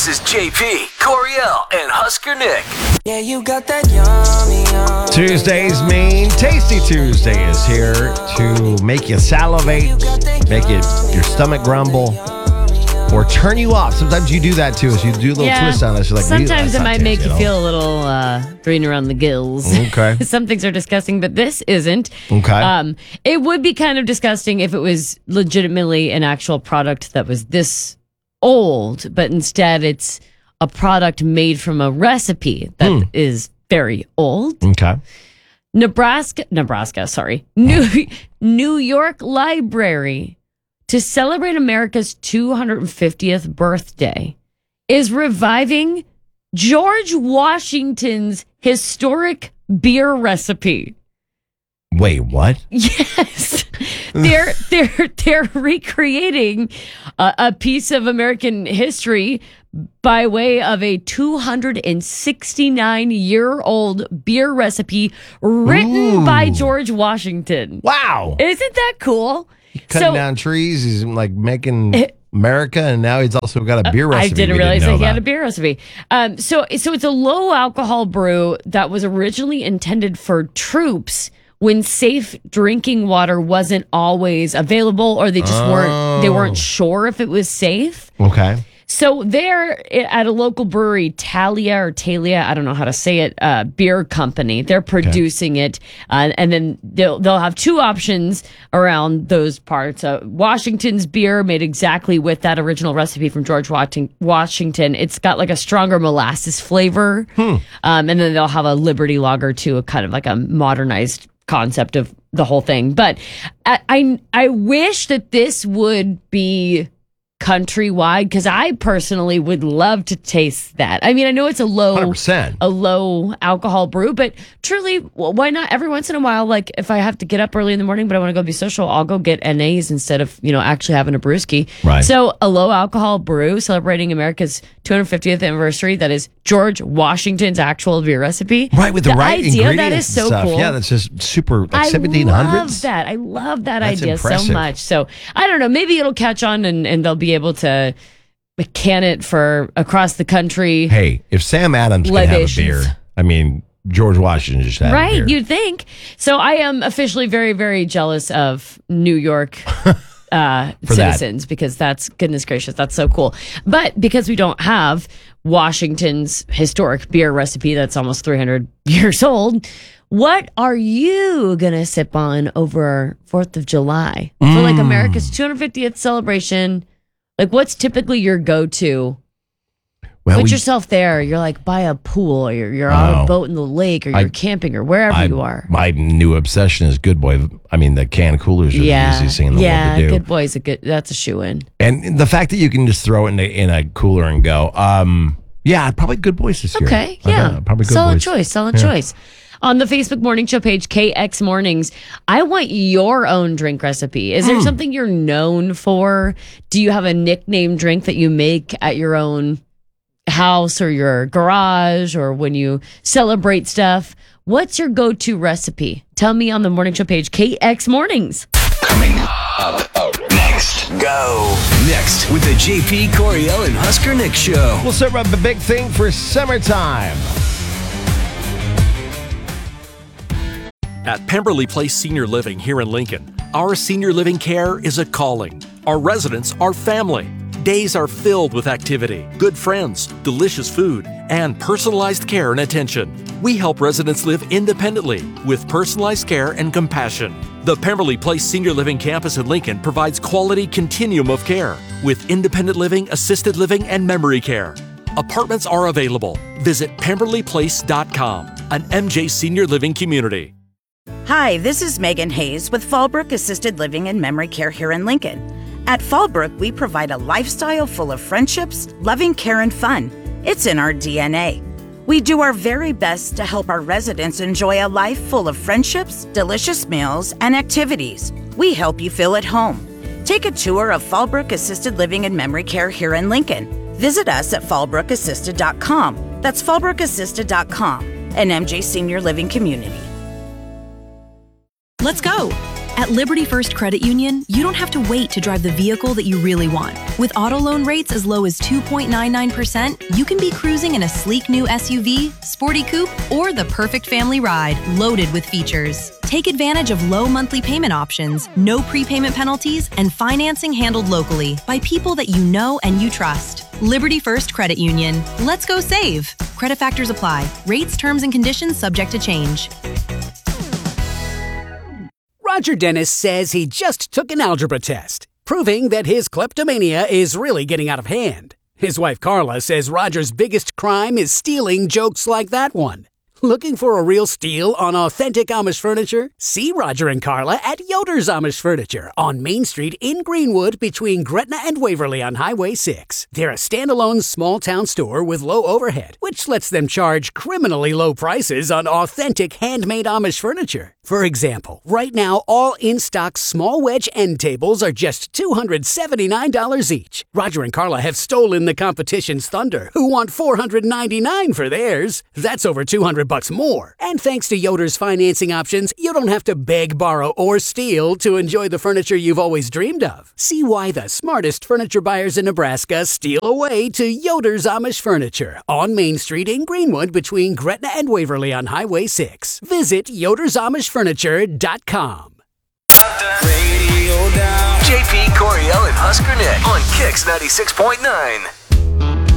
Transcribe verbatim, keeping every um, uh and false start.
This is J P, Coriel, and Husker Nick. Yeah, you got that yummy, yummy. Tuesdays mean Tasty Tuesday is here to make you salivate, make you, your stomach grumble, or turn you off. Sometimes you do that too. As you do a little yeah, twist on us, you're like, sometimes it might make you know? feel a little uh, green around the gills. Okay. Some things are disgusting, but this isn't. Okay. Um, it would be kind of disgusting if it was legitimately an actual product that was this old, but instead it's a product made from a recipe that Hmm. is very old. Okay. Nebraska, Nebraska, sorry. New New York Library, to celebrate America's two hundred fiftieth birthday, is reviving George Washington's historic beer recipe. Wait, what? Yes. they're they're they're recreating a, a piece of American history by way of a two hundred sixty-nine year old beer recipe written Ooh. by George Washington. Wow. Isn't that cool? Cutting So- down trees. He's like making America, and now he's also got a beer recipe. I didn't we realize know that he had about. a beer recipe. Um, so, so it's a low alcohol brew that was originally intended for troops when safe drinking water wasn't always available, or they just weren't they weren't sure if it was safe. Okay. So they're at a local brewery, Talia or Talia, I don't know how to say it, uh, beer company. They're producing it, uh, and then they'll they'll have two options around those parts. Uh, Washington's beer, made exactly with that original recipe from George Washington. It's got like a stronger molasses flavor, Hmm. um, and then they'll have a Liberty Lager too, a kind of like a modernized concept of the whole thing. But I I, I wish that this would be countrywide, because I personally would love to taste that. I mean, I know it's a low one hundred percent. a low alcohol brew, but truly, well, why not every once in a while? Like if I have to get up early in the morning, but I want to go be social, I'll go get N A's instead of, you know, actually having a brewski. Right. So a low alcohol brew celebrating America's two hundred fiftieth anniversary. That is George Washington's actual beer recipe. Right, with the, right idea, ingredients that is so and stuff. cool. Yeah, that's just super, like I seventeen hundreds. love that. I love that That's idea so impressive. much. So I don't know. Maybe it'll catch on, and, and they'll be able to can it for across the country. Hey, if Sam Adams can have a Libations. beer, I mean, George Washington just had a Right, beer. you'd think. So I am officially very, very jealous of New York uh, For that. citizens, because that's, goodness gracious, that's so cool. But because we don't have Washington's historic beer recipe that's almost three hundred years old, what are you going to sip on over fourth of July for like America's two hundred fiftieth celebration? Like, what's typically your go-to? Well, Put we- yourself there. You're like by a pool, or you're, you're on Oh. a boat in the lake, or you're I- camping, or wherever I- you are. My new obsession is Good Boy. I mean, the canned coolers are the Yeah, easiest thing in the yeah. world to do. Good boy's a good. That's a shoe in. And the fact that you can just throw it in a, in a cooler and go, um, yeah, probably Good Boys this year. Okay, I yeah, bet, probably Good solid Boys. choice. Solid Yeah. choice. On the Facebook morning show page, K X Mornings, I want your own drink recipe. Is there Hmm. something you're known for? Do you have a nickname drink that you make at your own house or your garage, or when you celebrate stuff? What's your go-to recipe? Tell me on the morning show page, K X Mornings. Coming up, up next. Go. Next with the J P, Coriel, and Husker Nick show. We'll start with the big thing for summertime. At Pemberley Place Senior Living here in Lincoln, our senior living care is a calling. Our residents are family. Days are filled with activity, good friends, delicious food, and personalized care and attention. We help residents live independently with personalized care and compassion. The Pemberley Place Senior Living campus in Lincoln provides quality continuum of care with independent living, assisted living, and memory care. Apartments are available. Visit pemberley place dot com, an M J Senior Living community. Hi, this is Megan Hayes with Fallbrook Assisted Living and Memory Care here in Lincoln. At Fallbrook, we provide a lifestyle full of friendships, loving care, and fun. It's in our D N A. We do our very best to help our residents enjoy a life full of friendships, delicious meals, and activities. We help you feel at home. Take a tour of Fallbrook Assisted Living and Memory Care here in Lincoln. Visit us at fallbrook assisted dot com. That's fallbrook assisted dot com, an M J Senior Living community. Let's go. At Liberty First Credit Union, you don't have to wait to drive the vehicle that you really want. With auto loan rates as low as two point nine nine percent, you can be cruising in a sleek new S U V, sporty coupe, or the perfect family ride loaded with features. Take advantage of low monthly payment options, no prepayment penalties, and financing handled locally by people that you know and you trust. Liberty First Credit Union. Let's go save. Credit factors apply. Rates, terms, and conditions subject to change. Roger Dennis says he just took an algebra test, proving that his kleptomania is really getting out of hand. His wife Carla says Roger's biggest crime is stealing jokes like that one. Looking for a real steal on authentic Amish furniture? See Roger and Carla at Yoder's Amish Furniture on Main Street in Greenwood between Gretna and Waverly on Highway six. They're a standalone small-town store with low overhead, which lets them charge criminally low prices on authentic handmade Amish furniture. For example, right now, all in-stock small wedge end tables are just two hundred seventy-nine dollars each. Roger and Carla have stolen the competition's thunder, who want four hundred ninety-nine dollars for theirs. That's over two hundred bucks more. And thanks to Yoder's financing options, you don't have to beg, borrow, or steal to enjoy the furniture you've always dreamed of. See why the smartest furniture buyers in Nebraska steal away to Yoder's Amish Furniture on Main Street in Greenwood between Gretna and Waverly on Highway six. Visit Yoder's Amish Furniture dot com. J P, Coriel, and Husker Nick on Kix ninety-six point nine.